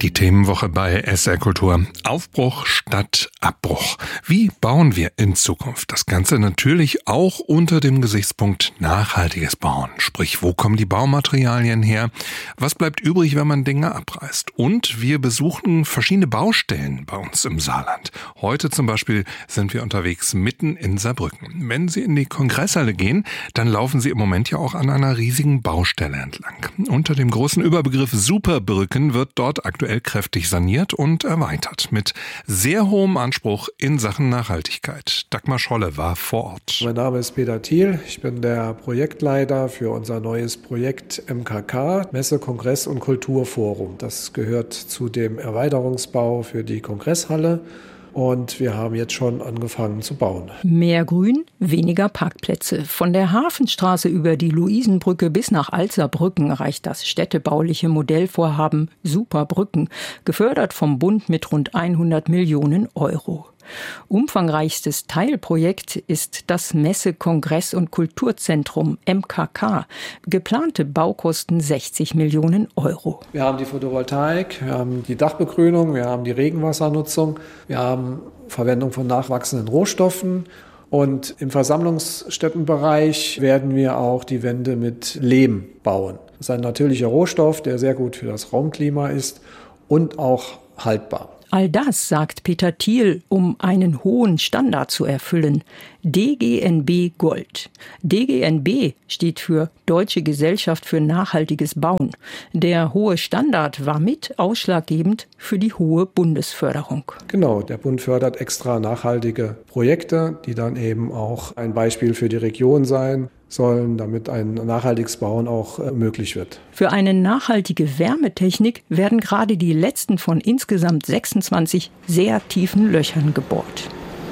Die Themenwoche bei SR Kultur. Aufbruch statt Abbruch. Wie bauen wir in Zukunft? Das Ganze natürlich auch unter dem Gesichtspunkt nachhaltiges Bauen. Sprich, wo kommen die Baumaterialien her? Was bleibt übrig, wenn man Dinge abreißt? Und wir besuchen verschiedene Baustellen bei uns im Saarland. Heute zum Beispiel sind wir unterwegs mitten in Saarbrücken. Wenn Sie in die Kongresshalle gehen, dann laufen Sie im Moment ja auch an einer riesigen Baustelle entlang. Unter dem großen Überbegriff Superbrücken wird dort aktuell kräftig saniert und erweitert. Mit sehr hohem Anspruch in Sachen Nachhaltigkeit. Dagmar Scholle war vor Ort. Mein Name ist Peter Thiel. Ich bin der Projektleiter für unser neues Projekt MKK, Messe, Kongress und Kulturforum. Das gehört zu dem Erweiterungsbau für die Kongresshalle. Und wir haben jetzt schon angefangen zu bauen. Mehr Grün, weniger Parkplätze. Von der Hafenstraße über die Luisenbrücke bis nach Altsaarbrücken reicht das städtebauliche Modellvorhaben Superbrücken, gefördert vom Bund mit rund 100 Millionen Euro. Umfangreichstes Teilprojekt ist das Messe-, Kongress- und Kulturzentrum MKK. Geplante Baukosten 60 Millionen Euro. Wir haben die Photovoltaik, wir haben die Dachbegrünung, wir haben die Regenwassernutzung, wir haben Verwendung von nachwachsenden Rohstoffen. Und im Versammlungsstättenbereich werden wir auch die Wände mit Lehm bauen. Das ist ein natürlicher Rohstoff, der sehr gut für das Raumklima ist und auch haltbar. All das, sagt Peter Thiel, um einen hohen Standard zu erfüllen. DGNB Gold. DGNB steht für Deutsche Gesellschaft für nachhaltiges Bauen. Der hohe Standard war mit ausschlaggebend für die hohe Bundesförderung. Genau, der Bund fördert extra nachhaltige Projekte, die dann eben auch ein Beispiel für die Region sein sollen, damit ein nachhaltiges Bauen auch möglich wird. Für eine nachhaltige Wärmetechnik werden gerade die letzten von insgesamt 26 sehr tiefen Löchern gebohrt.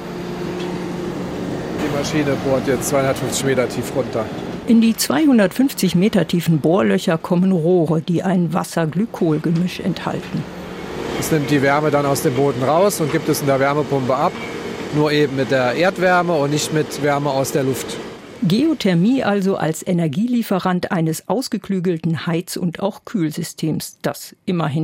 Die Maschine bohrt jetzt 250 Meter tief runter. In die 250 Meter tiefen Bohrlöcher kommen Rohre, die ein Wasser-Glykol-Gemisch enthalten. Es nimmt die Wärme dann aus dem Boden raus und gibt es in der Wärmepumpe ab, nur eben mit der Erdwärme und nicht mit Wärme aus der Luft. Geothermie also als Energielieferant eines ausgeklügelten Heiz- und auch Kühlsystems, das immerhin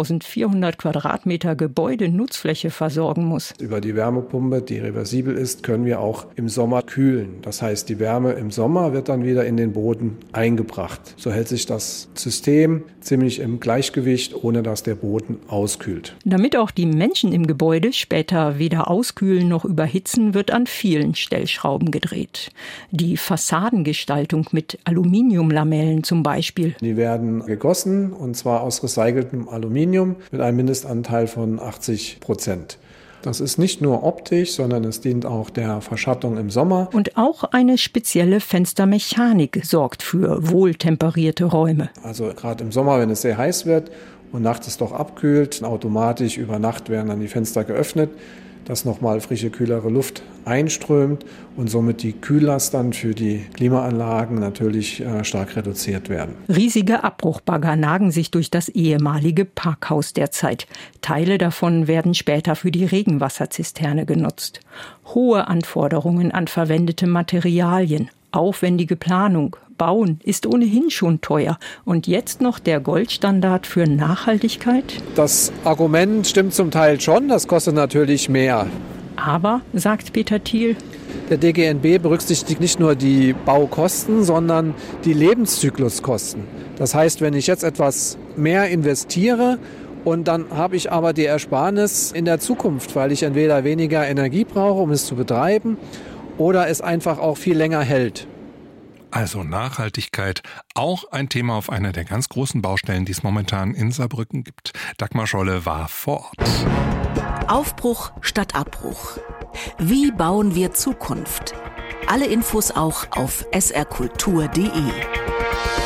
3400 Quadratmeter Gebäudenutzfläche versorgen muss. Über die Wärmepumpe, die reversibel ist, können wir auch im Sommer kühlen. Das heißt, die Wärme im Sommer wird dann wieder in den Boden eingebracht. So hält sich das System ziemlich im Gleichgewicht, ohne dass der Boden auskühlt. Damit auch die Menschen im Gebäude später weder auskühlen noch überhitzen, wird an vielen Stellschrauben gedreht. Die Fassadengestaltung mit Aluminiumlamellen zum Beispiel. Die werden gegossen, und zwar aus recyceltem Aluminium mit einem Mindestanteil von 80%. Das ist nicht nur optisch, sondern es dient auch der Verschattung im Sommer. Und auch eine spezielle Fenstermechanik sorgt für wohltemperierte Räume. Also gerade im Sommer, wenn es sehr heiß wird und nachts es doch abkühlt, automatisch über Nacht werden dann die Fenster geöffnet, dass nochmal frische, kühlere Luft einströmt und somit die Kühllast dann für die Klimaanlagen natürlich stark reduziert werden. Riesige Abbruchbagger nagen sich durch das ehemalige Parkhaus derzeit. Teile davon werden später für die Regenwasserzisterne genutzt. Hohe Anforderungen an verwendete Materialien, aufwendige Planung. Bauen ist ohnehin schon teuer. Und jetzt noch der Goldstandard für Nachhaltigkeit? Das Argument stimmt zum Teil schon, das kostet natürlich mehr. Aber, sagt Peter Thiel, der DGNB berücksichtigt nicht nur die Baukosten, sondern die Lebenszykluskosten. Das heißt, wenn ich jetzt etwas mehr investiere und dann habe ich aber die Ersparnis in der Zukunft, weil ich entweder weniger Energie brauche, um es zu betreiben, oder es einfach auch viel länger hält. Also Nachhaltigkeit, auch ein Thema auf einer der ganz großen Baustellen, die es momentan in Saarbrücken gibt. Dagmar Scholle war vor Ort. Aufbruch statt Abbruch. Wie bauen wir Zukunft? Alle Infos auch auf srkultur.de.